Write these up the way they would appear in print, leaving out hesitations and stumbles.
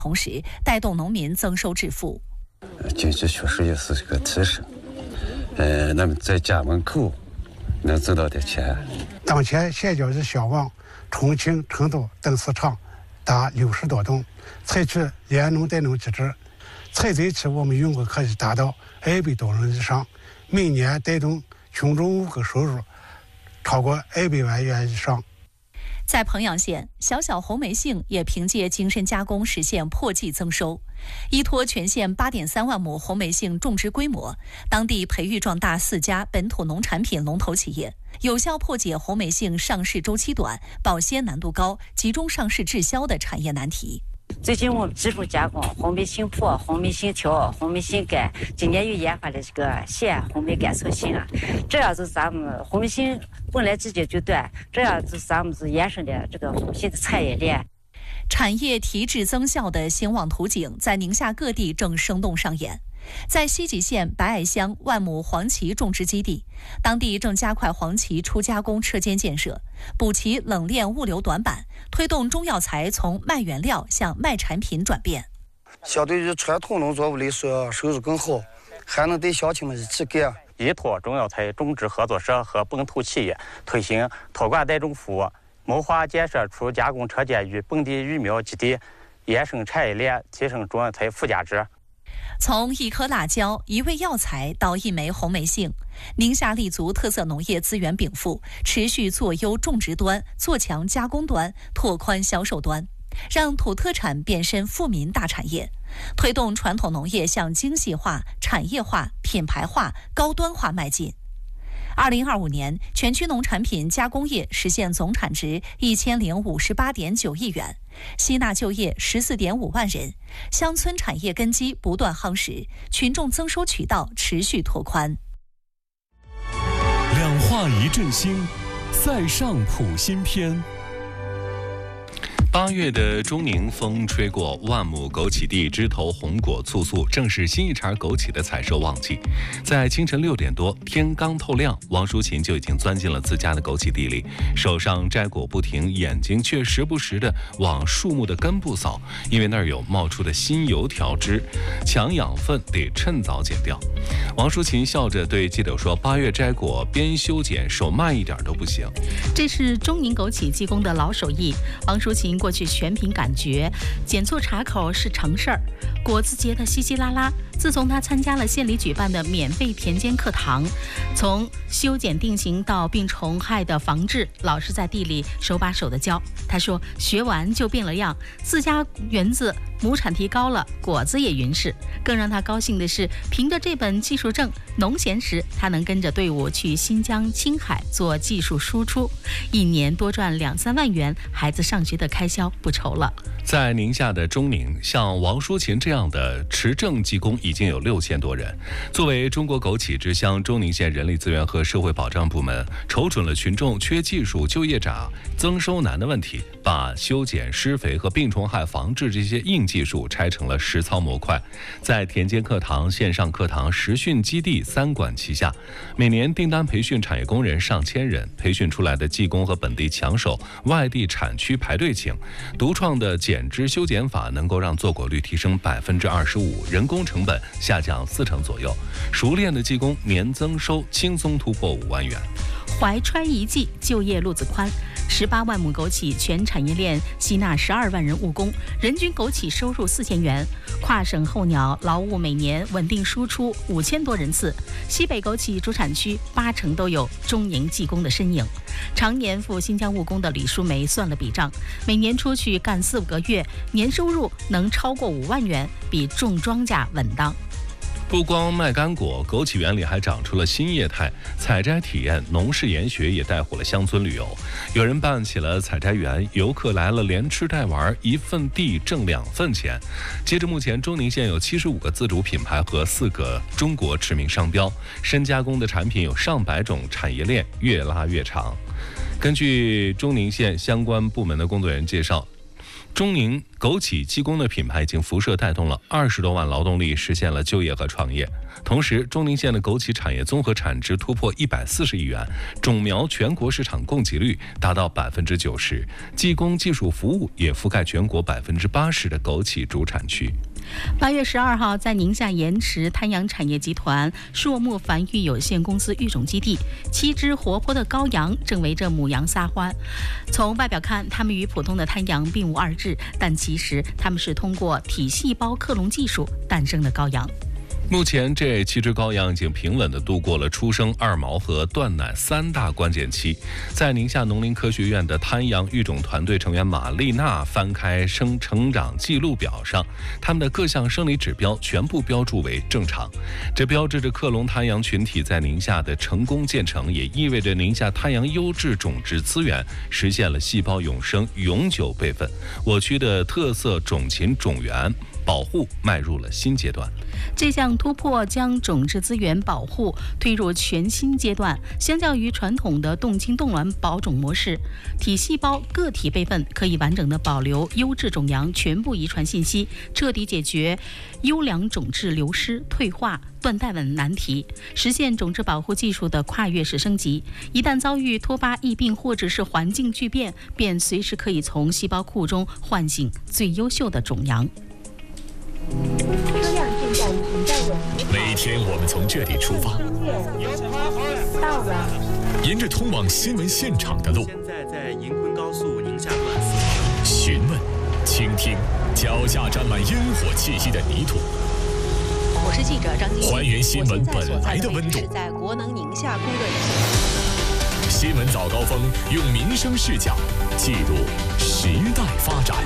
同时带动农民增收致富。 经济确实也是个提升，那么在家门口能挣到点钱。 当前现交易销往重庆、成都等市场达60多栋，采取联农带农机制，采摘期我们用户可以达到200多人以上，每年带动群众户口收入超过200万元以上。 在彭阳县，小小红梅杏也凭借精深加工实现破纪增收。依托全县8.3万亩红梅杏种植规模，当地培育壮大4家本土农产品龙头企业，有效破解红梅杏上市周期短、保鲜难度高、集中上市滞销的产业难题。 最近我们集中加工红梅杏脯、红梅杏条、红梅杏干，今年又研发了这个咸红梅甘草杏啊。这样就是咱们红梅杏本来季节就短，这样就是咱们是延伸的这个红梅杏的产业链。 产业提质增效的兴旺图景在宁夏各地正生动上演。在西吉县白艾乡万亩黄芪种植基地，当地正加快黄芪初加工车间建设，补齐冷链物流短板，推动中药材从卖原料向卖产品转变。 相对于传统农作物来说，收入更好，还能带乡亲们一起干。 依托中药材种植合作社和本土企业，推行托管代种服务，谋划建设出加工车间与本地育苗基地，延伸产业链，提升中药材附加值。 从一颗辣椒、一味药材到一枚红梅杏，宁夏立足特色农业资源禀赋，持续做优种植端，做强加工端，拓宽销售端，让土特产变身富民大产业，推动传统农业向精细化、产业化、品牌化、高端化迈进。2025年，全区农产品加工业实现总产值1058.9亿元，吸纳就业14.5万人，乡村产业根基不断夯实，群众增收渠道持续拓宽。 两化一振兴，塞上普新篇。8月的中宁风吹过，万亩枸杞地枝头红果簇簇，正是新一茬枸杞的采收旺季。在清晨6点多，天刚透亮，王淑琴就已经钻进了自家的枸杞地里，手上摘果不停，眼睛却时不时地往树木的根部扫，因为那儿有冒出的新油条枝，抢养分得趁早剪掉。王淑琴笑着对记者说：“8月摘果，边修剪，手慢一点都不行。” 这是中宁枸杞技工的老手艺。王淑琴过去全凭感觉，捡错茬口是成事儿，果子结得稀稀拉拉。自从他参加了县里举办的免费田间课堂，从修剪定型到病虫害的防治，老师在地里手把手的教。他说学完就变了样，自家园子亩产提高了，果子也匀实。更让他高兴的是，凭着这本技术证，农闲时他能跟着队伍去新疆、青海做技术输出，一年多赚2-3万元，孩子上学的开销不愁了。 在宁夏的中宁，像王淑琴这样的持证技工已经有6000多人。作为中国枸杞之乡，中宁县人力资源和社会保障部门瞅准了群众缺技术、就业窄、增收难的问题，把修剪、施肥和病虫害防治这些硬技术拆成了实操模块，在田间课堂、线上课堂、实训基地3管齐下，每年订单培训产业工人上千人，培训出来的技工和本地抢手、外地产区排队请。独创的剪枝修剪法能够让做果率提升25%，人工成本下降40%左右。熟练的技工年增收轻松突破5万元。 怀揣一技，就业路子宽。18万亩枸杞全产业链吸纳12万人务工，人均枸杞收入4000元。跨省候鸟劳务每年稳定输出5000多人次。西北枸杞主产区80%都有中宁技工的身影。常年赴新疆务工的李淑梅算了笔账，每年出去干4-5个月，年收入能超过5万元，比种庄稼稳当。 不光卖干果，枸杞园里还长出了新业态，采摘体验、农事研学也带火了乡村旅游。有人办起了采摘园，游客来了连吃带玩，1份地挣2份钱。截至目前，中宁县有75个自主品牌和4个中国知名商标，深加工的产品有上百种，产业链越拉越长。根据中宁县相关部门的工作人员介绍， 中宁枸杞技工的品牌已经辐射带动了20多万劳动力实现了就业和创业。同时，中宁县的枸杞产业综合产值突破140亿元，种苗全国市场供给率达到90%，技工技术服务也覆盖全国80%的枸杞主产区。 8月12号，在宁夏盐池滩阳产业集团硕木繁育有限公司育种基地，7只活泼的羔羊正围着母羊撒欢。从外表看，它们与普通的滩羊并无二致，但其实它们是通过体细胞克隆技术诞生的羔羊。 目前，这7只羔羊已经平稳地度过了出生、2毛和断奶3大关键期。在宁夏农林科学院的滩羊育种团队成员马丽娜翻开成长记录表上，它们的各项生理指标全部标注为正常。这标志着克隆滩羊群体在宁夏的成功建成，也意味着宁夏滩羊优质种质资源实现了细胞永生、永久备份。我区的特色种禽种源保护迈入了新阶段。 这项突破将种质资源保护推入全新阶段。相较于传统的冻精冻卵保种模式，体细胞个体备份可以完整的保留优质种羊全部遗传信息，彻底解决优良种质流失、退化、断代等难题，实现种质保护技术的跨越式升级。一旦遭遇突发疫病或者是环境巨变，便随时可以从细胞库中唤醒最优秀的种羊。 每天我们从这里出发， 到了， 沿着通往新闻现场的路， 现在在银昆高速宁夏段4号， 询问、倾听脚下沾满烟火气息的泥土。 我是记者张晶， 还原新闻本来的温度。 在国能宁夏供热有限。 新闻早高峰用民生视角记录时代发展。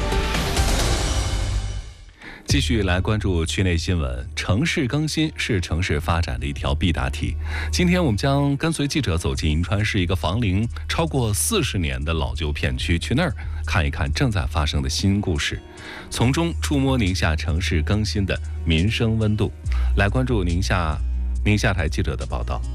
继续来关注区内新闻。城市更新是城市发展的一条必答题。今天我们将跟随记者走进银川市一个房龄超过40年的老旧片区，去那儿看一看正在发生的新故事，从中触摸宁夏城市更新的民生温度。来关注宁夏台记者的报道。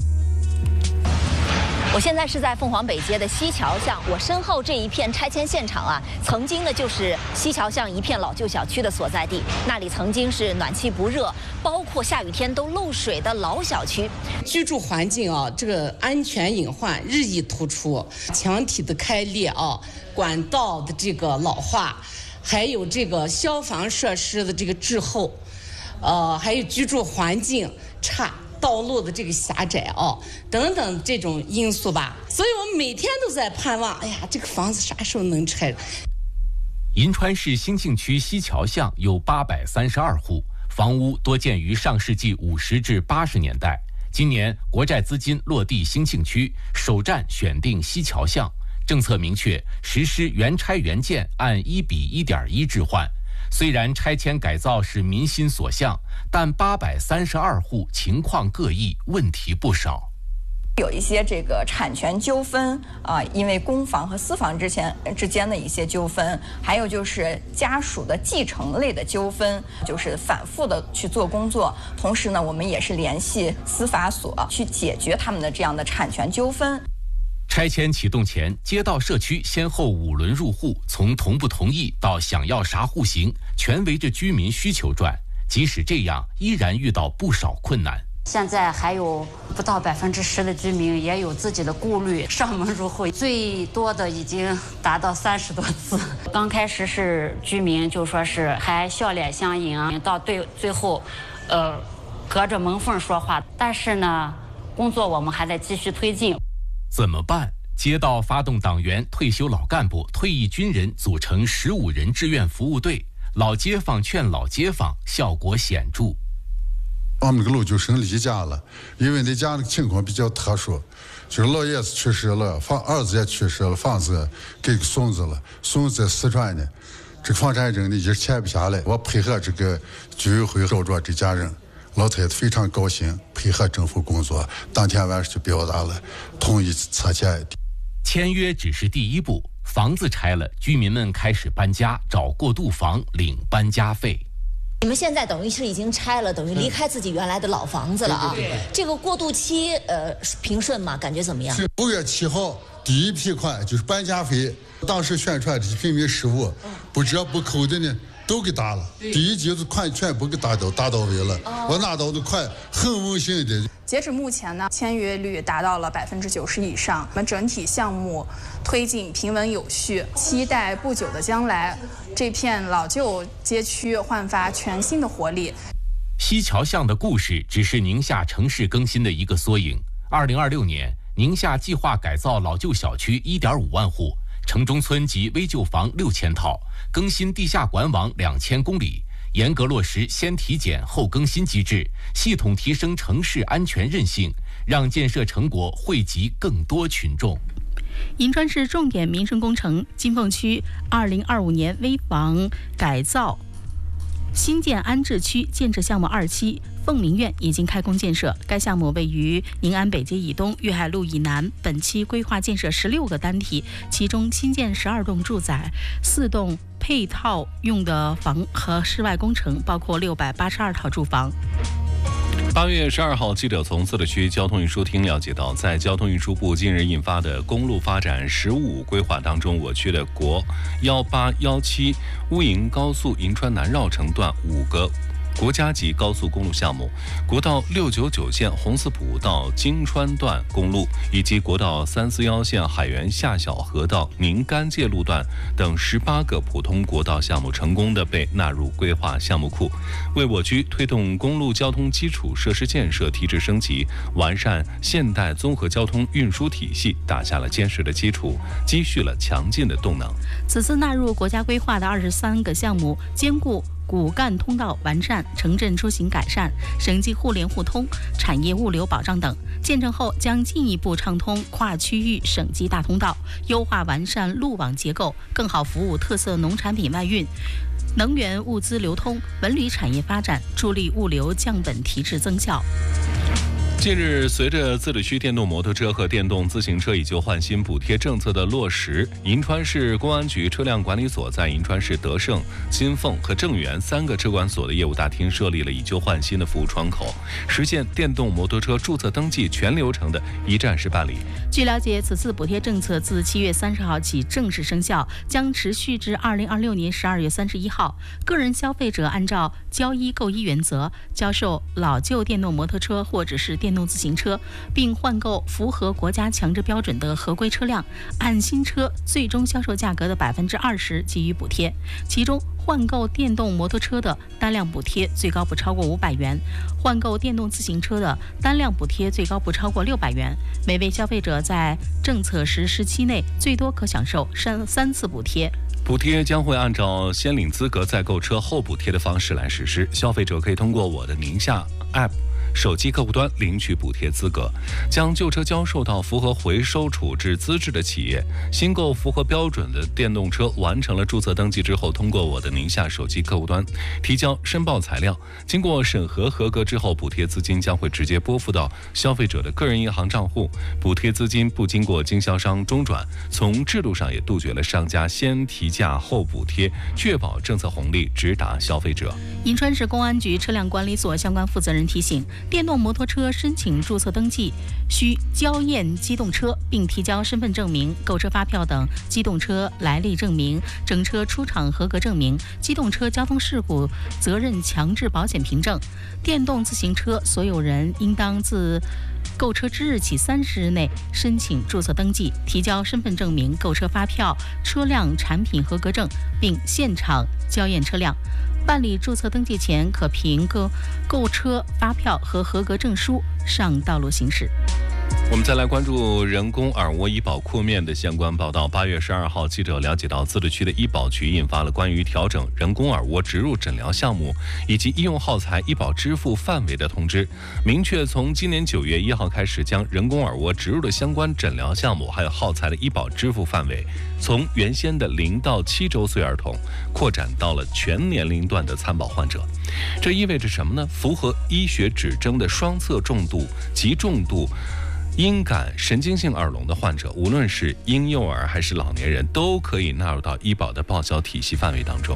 我现在是在凤凰北街的西桥巷，我身后这一片拆迁现场啊，曾经呢就是西桥巷一片老旧小区的所在地，那里曾经是暖气不热，包括下雨天都漏水的老小区。 居住环境啊，这个安全隐患日益突出，墙体的开裂啊，管道的这个老化，还有这个消防设施的这个滞后，还有居住环境差。道路的这个狭窄啊，等等这种因素吧，所以我们每天都在盼望，哎呀，这个房子啥时候能拆？ 银川市兴庆区西桥巷有832户，房屋多建于上世纪50至80年代。今年国债资金落地兴庆区，首站选定西桥巷，政策明确实施原拆原建，按1:1.1置换。虽然拆迁改造是民心所向，但832户情况各异，问题不少。 有一些这个产权纠纷啊，因为公房和私房之间的一些纠纷，还有就是家属的继承类的纠纷，就是反复的去做工作。同时呢，我们也是联系司法所去解决他们的这样的产权纠纷。 拆迁启动前，街道社区先后5轮入户，从同不同意到想要啥户型，全围着居民需求转。即使这样，依然遇到不少困难。 现在还有不到10%的居民也有自己的顾虑，上门入户最多的已经达到30多次。刚开始是居民就说是还笑脸相迎啊，到最后，隔着门缝说话。但是呢，工作我们还在继续推进。 怎么办？街道发动党员、退休老干部、退役军人组成15人志愿服务队，老街坊劝老街坊，效果显著。 我们这个路就剩离家了，因为那家的情况比较特殊，就是老爷子去世了，儿子也去世了，房子给孙子了，孙子在四川呢，这个房产证呢一直签不下来。我配合这个居委会照着这家人。老太太非常高兴，配合政府工作，当天晚上就表达了同意拆迁。 签约只是第一步，房子拆了，居民们开始搬家，找过渡房，领搬家费。 你们现在等于是已经拆了，等于离开自己原来的老房子了啊。这个过渡期平顺吗？感觉怎么样 ？5月7号第一批款就是搬家费，当时宣传的平民失物，不折不扣的呢都给打了，第一级的款全部给打到位了。我拿到的款很稳定的。 截止目前呢，签约率达到了90%以上。我们整体项目推进平稳有序，期待不久的将来，这片老旧街区焕发全新的活力。 西桥巷的故事只是宁夏城市更新的一个缩影。2026年，宁夏计划改造老旧小区1.5万户，城中村及危旧房6000套，更新地下管网2000公里。严格落实先体检后更新机制，系统提升城市安全韧性，让建设成果惠及更多群众。 银川市重点民生工程金凤区2025年危房改造新建安置区建设项目2期凤鸣苑已经开工建设。该项目位于宁安北街以东、粤海路以南，本期规划建设16个单体，其中新建12栋住宅、4栋配套用的房和室外工程，包括682套住房。 8月12号，记者从自治区交通运输厅了解到，在交通运输部近日印发的公路发展15规划当中，我区的国1817乌营高速银川南绕城段5个国家级高速公路项目，国道699线红寺埔到金川段公路，以及国道341线海源下小河到宁甘界路段等18个普通国道项目成功的被纳入规划项目库，为我区推动公路交通基础设施建设提质升级，完善现代综合交通运输体系打下了坚实的基础，积蓄了强劲的动能。 此次纳入国家规划的23个项目，兼顾骨干通道完善、城镇出行改善、省际互联互通、产业物流保障等。建成后将进一步畅通跨区域省际大通道，优化完善路网结构，更好服务特色农产品外运、能源物资流通、文旅产业发展，助力物流降本提质增效。 近日，随着自治区电动摩托车和电动自行车以旧换新补贴政策的落实，银川市公安局车辆管理所在银川市德胜、金凤和正源3个车管所的业务大厅设立了以旧换新的服务窗口，实现电动摩托车注册登记全流程的一站式办理。 据了解，此次补贴政策自7月30号起正式生效，将持续至2026年12月31号。个人消费者按照交一购一原则销售老旧电动摩托车或者是电动自行车，并换购符合国家强制标准的合规车辆，按新车最终销售价格的20%给予补贴。其中，换购电动摩托车的单辆补贴最高不超过500元，换购电动自行车的单辆补贴最高不超过600元。每位消费者在政策实施期内最多可享受3次补贴。 补贴将会按照先领资格再购车后补贴的方式来实施，消费者可以通过我的宁夏 App手机客户端领取补贴资格，将旧车交售到符合回收处置资质的企业。新购符合标准的电动车完成了注册登记之后，通过我的宁夏手机客户端提交申报材料，经过审核合格之后，补贴资金将会直接拨付到消费者的个人银行账户，补贴资金不经过经销商中转，从制度上也杜绝了商家先提价后补贴，确保政策红利直达消费者。 银川市公安局车辆管理所相关负责人提醒，电动摩托车申请注册登记需交验机动车，并提交身份证明、购车发票等机动车来历证明、整车出厂合格证明、机动车交通事故责任强制保险凭证。电动自行车所有人应当自购车之日起30日内申请注册登记，提交身份证明、购车发票、车辆产品合格证，并现场交验车辆。办理注册登记前，可凭购车发票和合格证书上道路行驶。 我们再来关注人工耳蜗医保库面的相关报道。8月12号，记者了解到，自治区的医保局印发了关于调整人工耳蜗植入诊疗项目以及医用耗材医保支付范围的通知，明确从今年9月1号开始，将人工耳蜗植入的相关诊疗项目还有耗材的医保支付范围，从原先的0到7周岁儿童扩展到了全年龄段的参保患者。这意味着什么呢？符合医学指征的双侧重度、极重度音感神经性耳聋的患者，无论是婴幼儿还是老年人，都可以纳入到医保的报销体系范围当中。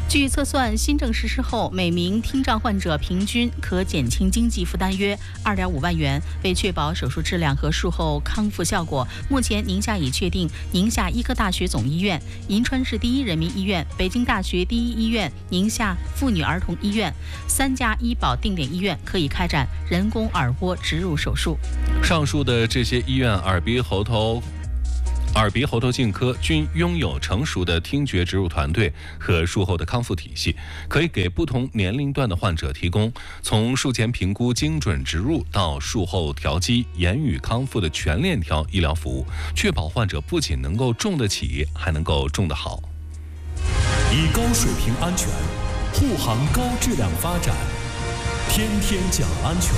据测算，新政实施后，每名听障患者平均可减轻经济负担约2.5万元。为确保手术质量和术后康复效果，目前宁夏已确定宁夏医科大学总医院、银川市第一人民医院、北京大学第一医院、宁夏妇女儿童医院3家医保定点医院可以开展人工耳蜗植入手术。 上述的这些医院耳鼻喉头颈科均拥有成熟的听觉植入团队和术后的康复体系，可以给不同年龄段的患者提供从术前评估、精准植入到术后调机、言语康复的全链条医疗服务，确保患者不仅能够种得起，还能够种得好。 以高水平安全护航高质量发展，天天讲安全。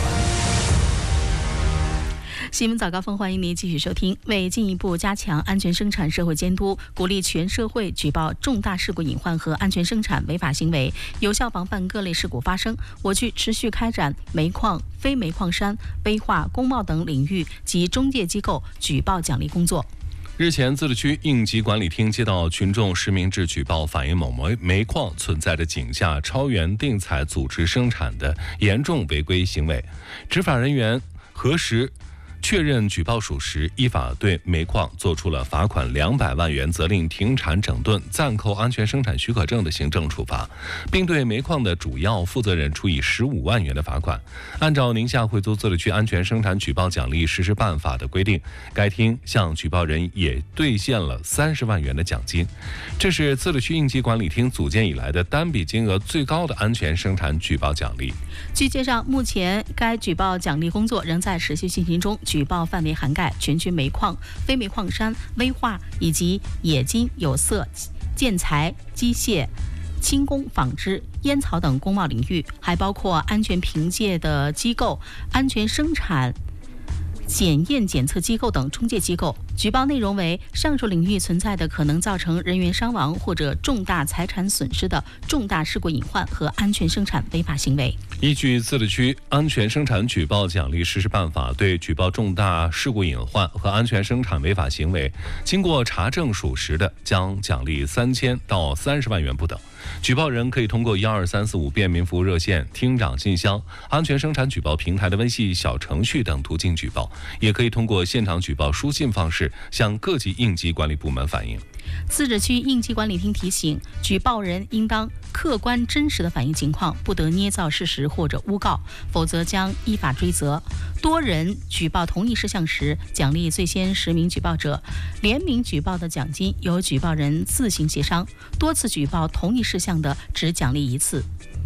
新闻早高峰，欢迎您继续收听。为进一步加强安全生产社会监督，鼓励全社会举报重大事故隐患和安全生产违法行为，有效防范各类事故发生，我区持续开展煤矿、非煤矿山、危化、工贸等领域及中介机构举报奖励工作。 日前，自治区应急管理厅接到群众实名制举报，反映某煤矿存在着井下超员定采组织生产的严重违规行为，执法人员核实确认举报属实，依法对煤矿作出了罚款200万元、责令停产整顿、暂扣安全生产许可证的行政处罚，并对煤矿的主要负责人处以15万元的罚款。按照宁夏回族自治区安全生产举报奖励实施办法的规定，该厅向举报人也兑现了30万元的奖金。这是自治区应急管理厅组建以来的单笔金额最高的安全生产举报奖励。 据介绍，目前该举报奖励工作仍在持续进行中，举报范围涵盖全区煤矿、非煤矿山、危化以及冶金、有色、建材、机械、轻工、纺织、烟草等工贸领域，还包括安全评鉴的机构、安全生产检验检测机构等中介机构。举报内容为上述领域存在的可能造成人员伤亡或者重大财产损失的重大事故隐患和安全生产违法行为。 依据自治区安全生产举报奖励实施办法，对举报重大事故隐患和安全生产违法行为，经过查证属实的，将奖励3000到30万元不等。举报人可以通过12345便民服务热线、厅长信箱、安全生产举报平台的微信小程序等途径举报，也可以通过现场举报书信方式向各级应急管理部门反映。 自治区应急管理厅提醒，举报人应当客观真实的反映情况，不得捏造事实或者诬告，否则将依法追责。多人举报同一事项时，奖励最先10名举报者；联名举报的奖金由举报人自行协商；多次举报同一事项的，只奖励1次。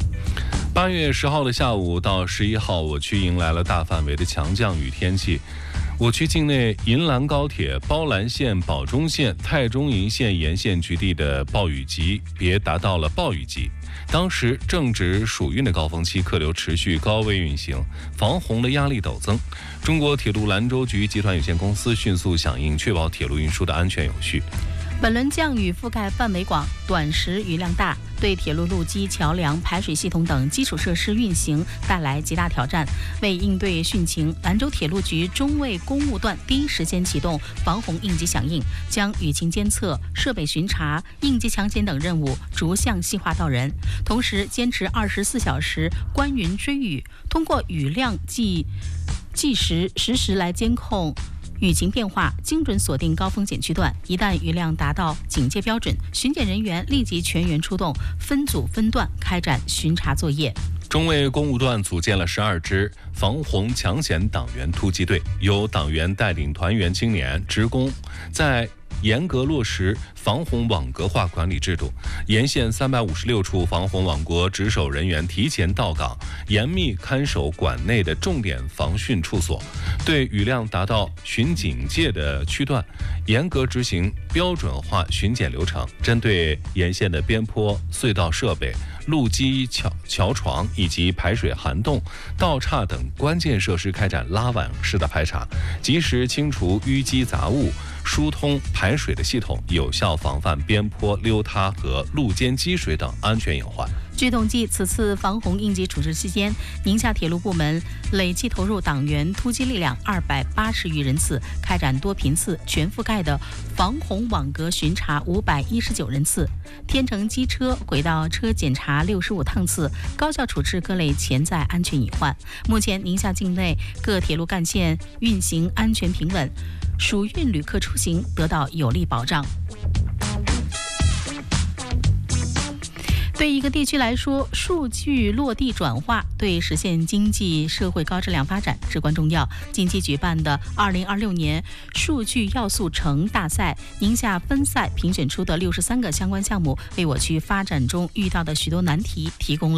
8月10号的下午到11号，我区迎来了大范围的强降雨天气。我区境内银兰高铁、包兰县、宝中县、太中营县沿线局地的暴雨级别达到了暴雨级。当时正值暑运的高峰期，客流持续高位运行，防洪的压力陡增。中国铁路兰州局集团有限公司迅速响应，确保铁路运输的安全有序。 本轮降雨覆盖范围广，短时雨量大，对铁路路基、桥梁、排水系统等基础设施运行带来极大挑战。为应对汛情，兰州铁路局中卫公务段第一时间启动防洪应急响应，将雨情监测、设备巡查、应急抢险等任务逐项细化到人，同时坚持24小时观云追雨，通过雨量计时实时来监控雨情变化，精准锁定高风险区段。一旦雨量达到警戒标准，巡检人员立即全员出动，分组分段开展巡查作业。 中卫公务段组建了12支防洪抢险党员突击队，由党员带领团员青年职工，在严格落实防洪网格化管理制度，沿线356处防洪网格值守人员提前到岗，严密看守管内的重点防汛处所，对雨量达到巡警戒的区段，严格执行标准化巡检流程，针对沿线的边坡、隧道设备、路基、桥床以及排水涵洞、道岔等关键设施开展拉网式的排查，及时清除淤积杂物，疏通排水的系统，有效防范边坡溜塌和路间积水等安全隐患。 据统计，此次防洪应急处置期间，宁夏铁路部门累计投入党员突击力量280余人次，开展多频次、全覆盖的防洪网格巡查519人次，天乘机车、轨道车检查65趟次，高效处置各类潜在安全隐患。目前，宁夏境内各铁路干线运行安全平稳，属运旅客出行得到有力保障。对一个地区来说，数据落地转化对实现经济社会高质量发展至关重要。近期举办的2026年数据要素城大赛，宁夏分赛评选出的63个相关项目，为我区发展中遇到的许多难题提供了